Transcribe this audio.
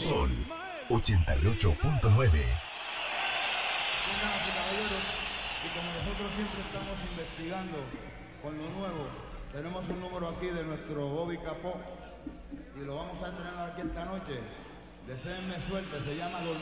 Sol 88.9. Damas y caballeros, y como nosotros siempre estamos investigando con lo nuevo, tenemos un número aquí de nuestro Bobby Capó y lo vamos a estrenar aquí esta noche. Deseenme suerte, se llama